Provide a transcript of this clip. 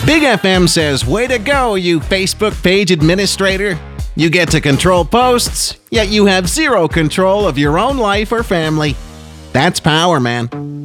Big FM says, way to go, you Facebook page administrator. You get to control posts, yet you have zero control of your own life or family. That's power, man.